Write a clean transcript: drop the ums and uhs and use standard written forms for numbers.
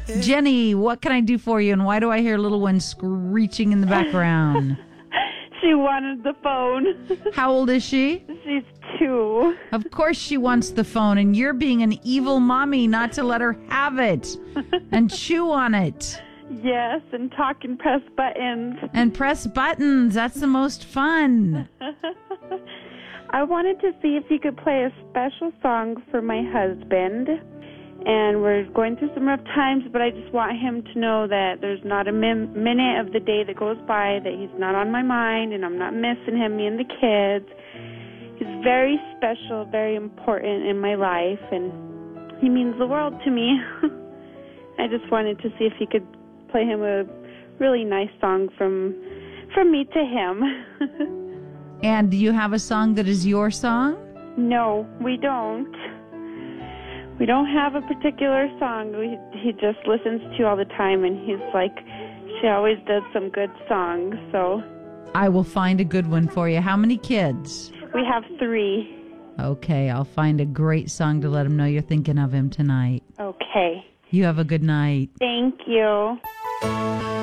Jenny, what can I do for you, and why do I hear little one screeching in the background? She wanted the phone. How old is she? She's 2. Of course she wants the phone, and you're being an evil mommy not to let her have it and chew on it. Yes, and talk and press buttons. And press buttons. That's the most fun. I wanted to see if you could play a special song for my husband. And we're going through some rough times, but I just want him to know that there's not a minute of the day that goes by that he's not on my mind, and I'm not missing him, me and the kids. He's very special, very important in my life, and he means the world to me. I just wanted to see if you could play him a really nice song from me to him. And do you have a song that is your song? No, we don't. We don't have a particular song he just listens to all the time, and he's like, she always does some good songs, so. I will find a good one for you. How many kids? We have 3. Okay, I'll find a great song to let him know you're thinking of him tonight. Okay. You have a good night. Thank you.